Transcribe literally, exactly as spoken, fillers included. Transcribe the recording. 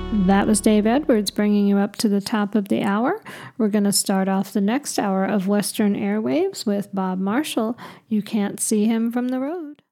That was Dave Edwards bringing you up to the top of the hour. We're going to start off the next hour of Western Airwaves with Bob Marshall. You Can't See Him from the Road.